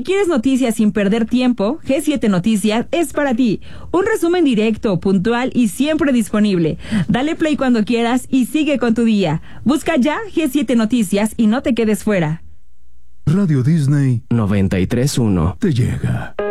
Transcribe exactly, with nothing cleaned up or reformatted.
quieres noticias sin perder tiempo, G siete Noticias es para ti. Un resumen directo, puntual y siempre disponible. Dale play cuando quieras y sigue con tu día. Busca ya G siete Noticias y no te quedes fuera. Radio Disney noventa y tres punto uno te llega.